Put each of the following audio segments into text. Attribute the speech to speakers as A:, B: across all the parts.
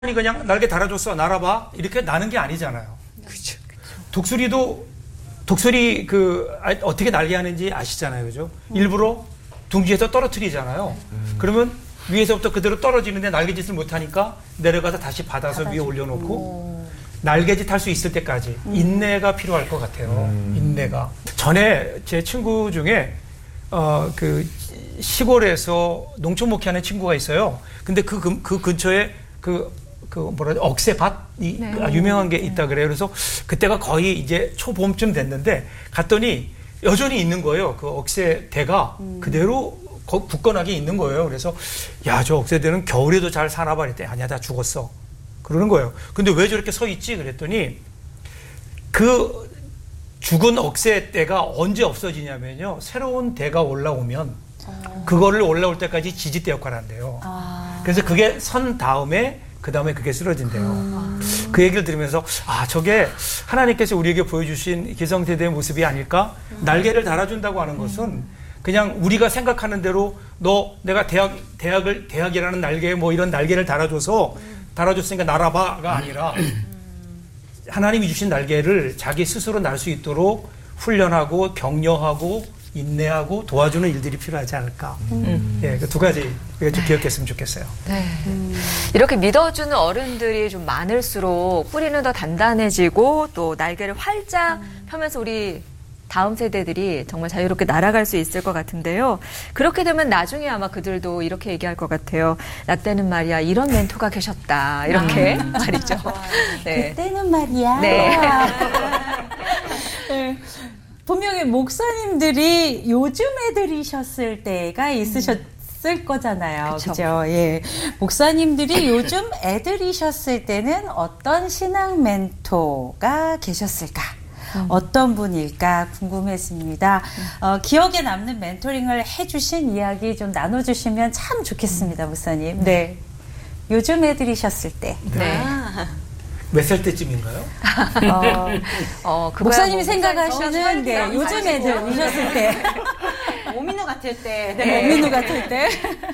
A: 그냥 날개 달아줬어 날아봐 이렇게 나는 게 아니잖아요.
B: 그렇죠.
A: 독수리 어떻게 날개하는지 아시잖아요, 그죠? 일부러 둥지에서 떨어뜨리잖아요. 그러면 위에서부터 그대로 떨어지는데 날개짓을 못하니까 내려가서 다시 받아서 위에 올려놓고 날개짓 할 수 있을 때까지 인내가 필요할 것 같아요. 인내가. 전에 제 친구 중에 시골에서 농촌 목회하는 친구가 있어요. 근데 그 근처에 억새밭이 유명한 게 있다 그래요. 그래서 그때가 거의 이제 초봄쯤 됐는데 갔더니 여전히 있는 거예요. 그 억새대가 그대로 굳건하게 있는 거예요. 그래서 야, 저 억새대는 겨울에도 잘 사나 봐. 그랬더니 아니야, 다 죽었어. 그러는 거예요. 근데 왜 저렇게 서 있지? 그랬더니 그 죽은 억새대가 언제 없어지냐면요. 새로운 대가 올라오면 그거를 올라올 때까지 지지대 역할을 한대요. 그래서 그게 선 다음에 그 다음에 그게 쓰러진대요. 그 얘기를 들으면서 저게 하나님께서 우리에게 보여주신 기성세대의 모습이 아닐까? 날개를 달아준다고 하는 것은 그냥 우리가 생각하는 대로 내가 대학이라는 날개에 뭐 이런 날개를 달아줬으니까 날아봐가 아니라 하나님이 주신 날개를 자기 스스로 날 수 있도록 훈련하고 격려하고 인내하고 도와주는 일들이 필요하지 않을까. 예, 그 두 가지 좀 기억했으면 좋겠어요.
C: 네. 이렇게 믿어주는 어른들이 좀 많을수록 뿌리는 더 단단해지고 또 날개를 활짝 펴면서 우리 다음 세대들이 정말 자유롭게 날아갈 수 있을 것 같은데요. 그렇게 되면 나중에 아마 그들도 이렇게 얘기할 것 같아요. 나 때는 말이야 이런 멘토가 계셨다. 이렇게 말이죠.
D: 네. 그때는 말이야.
C: 네.
D: 네. 분명히 목사님들이 요즘 애들이셨을 때가 있으셨을 거잖아요. 그죠? 예. 목사님들이 요즘 애들이셨을 때는 어떤 신앙 멘토가 계셨을까? 어떤 분일까 궁금했습니다. 기억에 남는 멘토링을 해주신 이야기 좀 나눠주시면 참 좋겠습니다, 목사님. 네. 요즘 애들이셨을 때.
A: 네. 몇 살 때쯤인가요?
D: 목사님이 생각하시는 요즘 애들이셨을 때.
E: 오민우 같을 때.
D: 네. 오민우 같을 때.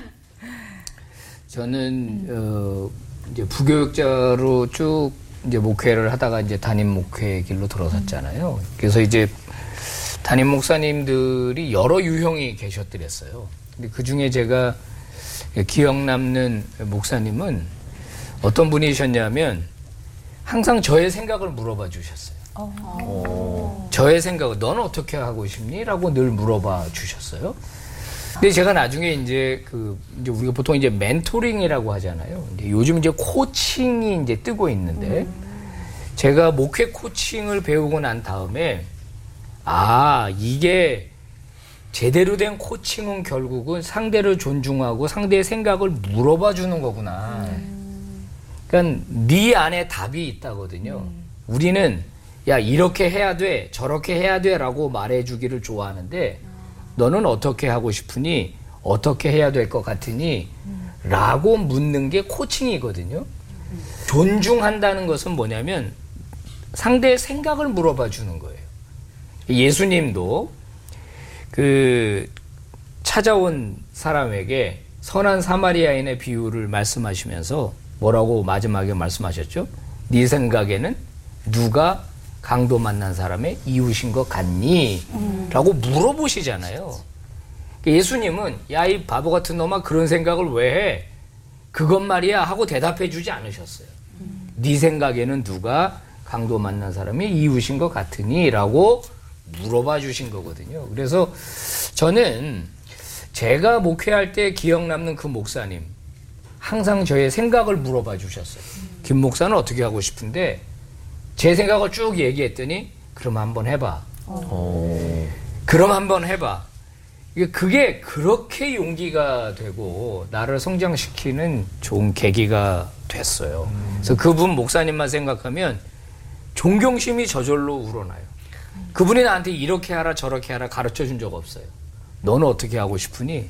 B: 저는 이제 부교육자로 쭉 이제 목회를 하다가 이제 담임 목회 길로 들어섰잖아요. 그래서 이제 담임 목사님들이 여러 유형이 계셨더랬어요. 근데 그 중에 제가 기억 남는 목사님은 어떤 분이셨냐면 항상 저의 생각을 물어봐 주셨어요. 저의 생각을 너는 어떻게 하고 싶니? 라고 늘 물어봐 주셨어요. 근데 제가 나중에 이제 이제 우리가 보통 이제 멘토링이라고 하잖아요. 근데 요즘 이제 코칭이 이제 뜨고 있는데 제가 목회 코칭을 배우고 난 다음에 이게 제대로 된 코칭은 결국은 상대를 존중하고 상대의 생각을 물어봐 주는 거구나. 그러니까 네 안에 답이 있다거든요. 우리는 야 이렇게 해야 돼 저렇게 해야 돼라고 말해주기를 좋아하는데 너는 어떻게 하고 싶으니 어떻게 해야 될 것 같으니 라고 묻는 게 코칭이거든요. 존중한다는 것은 뭐냐면 상대의 생각을 물어봐 주는 거예요. 예수님도 찾아온 사람에게 선한 사마리아인의 비유를 말씀하시면서 뭐라고 마지막에 말씀하셨죠? 네 생각에는 누가 강도 만난 사람의 이웃인 것 같니? 라고 물어보시잖아요. 예수님은 야, 이 바보 같은 놈아 그런 생각을 왜 해? 그것 말이야 하고 대답해 주지 않으셨어요. 네 생각에는 누가 강도 만난 사람이 이웃인 것 같으니? 라고 물어봐 주신 거거든요. 그래서 저는 제가 목회할 때 기억 남는 그 목사님 항상 저의 생각을 물어봐 주셨어요. 김 목사는 어떻게 하고 싶은데 제 생각을 쭉 얘기했더니 그럼 한번 해봐. 그럼 한번 해봐. 그게 그렇게 용기가 되고 나를 성장시키는 좋은 계기가 됐어요. 그래서 그분 목사님만 생각하면 존경심이 저절로 우러나요. 그분이 나한테 이렇게 하라 저렇게 하라 가르쳐준 적 없어요. 너는 어떻게 하고 싶으니?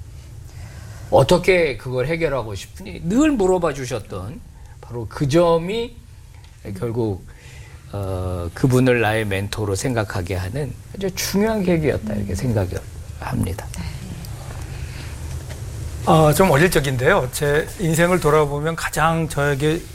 B: 어떻게 그걸 해결하고 싶으니? 늘 물어봐 주셨던 바로 그 점이 결국 그분을 나의 멘토로 생각하게 하는 아주 중요한 계기였다 이렇게 생각을 합니다.
A: 좀 어릴 적인데요. 제 인생을 돌아보면 가장 저에게